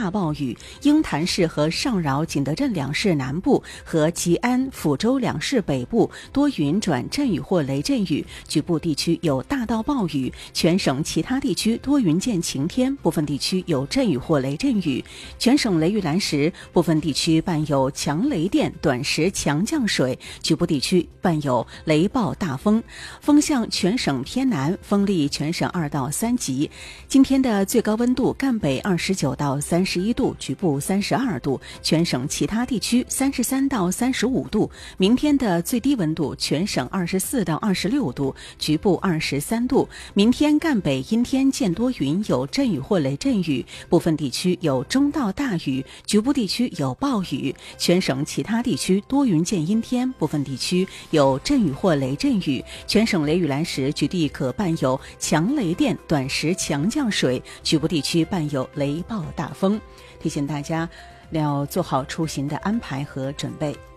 大暴雨，鹰潭市和上饶、景德镇两市南部和吉安、抚州两市北部多云转阵雨或雷阵雨，局部地区有大到暴雨，全省其他地区多云见晴天，部分地区有阵雨或雷阵雨。全省雷雨来时，部分地区伴有强雷电、短时强降水，局部地区伴有雷暴大风，风向全省偏南，风力全省2到3级。今天的最高温度，赣北29到31度，局部32度，全省其他地区33到35度。明天的最低温度，全省24到26度，局部23度。明天赣北阴天见多云，有阵雨或雷阵雨，部分地区有中到大雨，局部地区有暴雨。全省其他地区多云见阴天，部分地区有阵雨或雷阵雨。全省雷雨来时，局地可伴有强雷电、短时强降水，局部地区伴有雷暴大风。提醒大家要做好出行的安排和准备。